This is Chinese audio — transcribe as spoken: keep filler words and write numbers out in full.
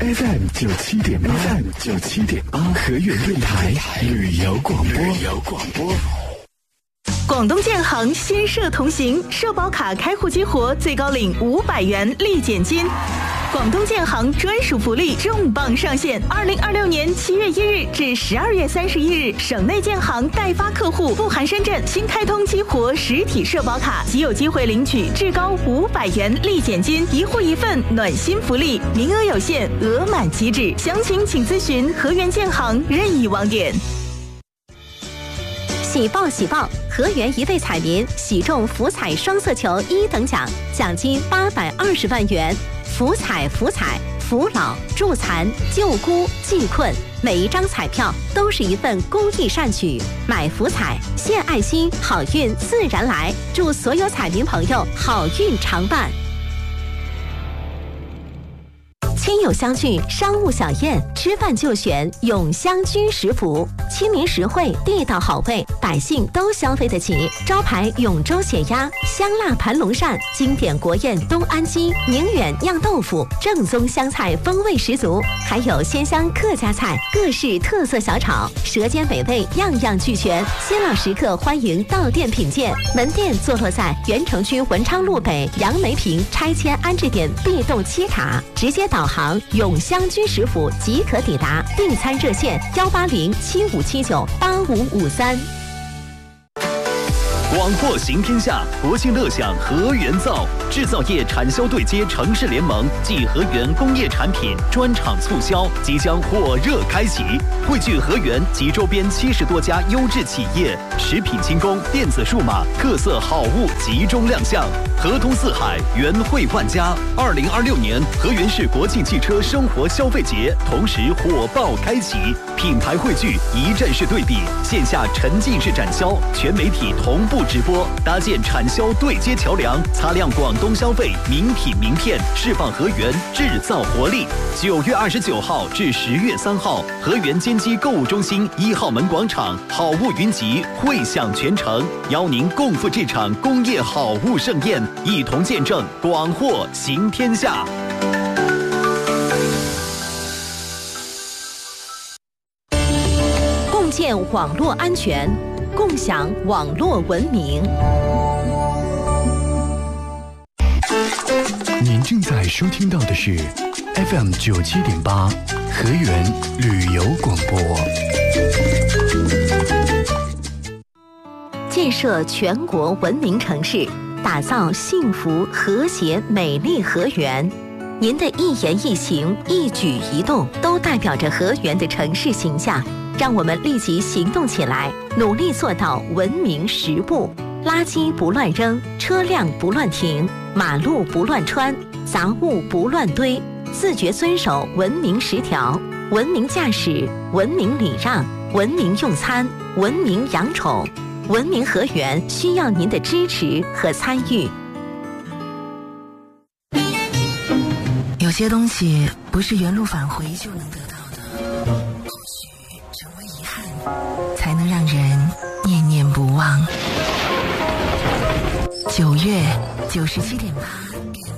F M 九七点八 ，F M 九七点八，和源电台旅游广播。旅游广播。 广东建行新社同行，社保卡开户激活，最高领五百元立减金。广东建行专属福利重磅上线！二零二六年七月一日至十二月三十一日，省内建行代发客户不含深圳新开通激活实体社保卡，即有机会领取至高五百元立减金，一户一份暖心福利，名额有限，额满即止。详情请咨询和源建行任意网点。 喜报喜报！和源一位彩民喜中福彩双色球一等奖，奖金八百二十万元。福彩福彩，扶老助残救孤济困，每一张彩票都是一份公益善举。买福彩献爱心，好运自然来。祝所有彩民朋友好运常伴。亲友相聚，商务小宴，吃饭就选永香居食府，亲民实惠，地道好味，百姓都消费得起。招牌永州血鸭、香辣盘龙鳝，经典国宴东安鸡、宁远酿豆腐，正宗湘菜风味十足，还有鲜香客家菜，各式特色小炒，舌尖美味样样俱全。新老食客欢迎到店品鉴，门店坐落在原城区文昌路北杨梅坪拆迁安置点 B 栋七塔，直接导航永香居食府即可抵达。订餐热线幺八零七五七九八五五三。 广货行天下，国庆乐享和源造，制造业产销对接城市联盟暨和源工业产品专场促销即将火热开启，汇聚和源及周边七十多家优质企业，食品轻工、电子数码特色好物集中亮相，合通四海，源汇万家。二零二六年和源市国庆汽车生活消费节同时火爆开启，品牌汇聚，一站式对比，线下沉浸式展销，全媒体同步直播，搭建产销对接桥梁，擦亮广东消费名品名片，释放和源制造活力。九月二十九号至十月三号，和源坚基购物中心一号门广场，好物云集，汇享全城，邀您共赴这场工业好物盛宴，一同见证广货行天下。 共建网络安全，共享网络文明。 您正在收听到的是 F M 九七点八和源旅游广播。 建设全国文明城市，打造幸福和谐美丽和源。您的一言一行、一举一动都代表着和源的城市形象。让我们立即行动起来，努力做到文明十不：垃圾不乱扔，车辆不乱停，马路不乱穿，杂物不乱堆，自觉遵守文明十条，文明驾驶，文明礼让，文明用餐，文明养宠。文明和源需要您的支持和参与。 有些东西不是原路返回就能得到的，或许成为遗憾，才能让人念念不忘。九月九十七点八。